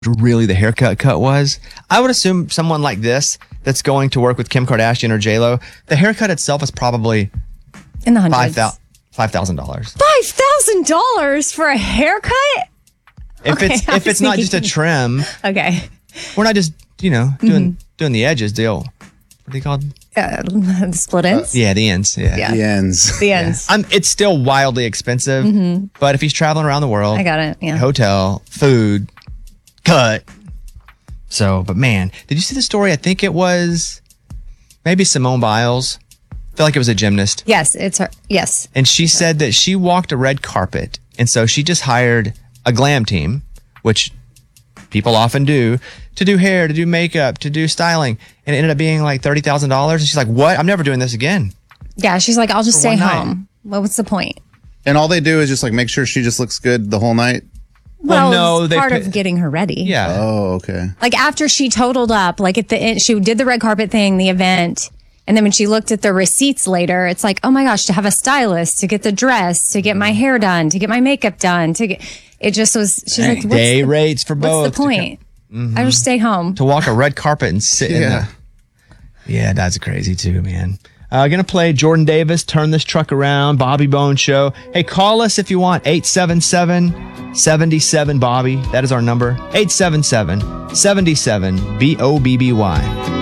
really the haircut cut was. I would assume someone like this that's going to work with Kim Kardashian or J-Lo, the haircut itself is probably in the hundreds. $5,000. $5,000 for a haircut? If it's not just a trim. Okay. We're not just, doing the edges deal. What are they called? The split ends? Yeah, the ends. Yeah. The ends. The ends. It's still wildly expensive, but if he's traveling around the world, I got it. Yeah. Hotel, food, cut. So, but man, did you see the story? I think it was maybe Simone Biles. I feel like it was a gymnast. Yes, it's her. Yes. And she said that she walked a red carpet. And so she just hired a glam team, which people often do, to do hair, to do makeup, to do styling. And it ended up being like $30,000. And she's like, what? I'm never doing this again. Yeah, she's like, I'll just For stay one night. home. What's the point? And all they do is just like make sure she just looks good the whole night. Well, no, it's part of getting her ready. Yeah. Oh, okay. Like after she totaled up, like at the end, she did the red carpet thing, the event. And then when she looked at the receipts later, it's like, oh my gosh, to have a stylist, to get the dress, to get my hair done, to get my makeup done, it just was, she's like, day rates for both. What's the point? I just stay home. To walk a red carpet and sit in the... Yeah, that's crazy too, man. Gonna play Jordan Davis, Turn This Truck Around, Bobby Bone Show. Hey, call us if you want, 877-77-BOBBY. That is our number, 877-77-BOBBY.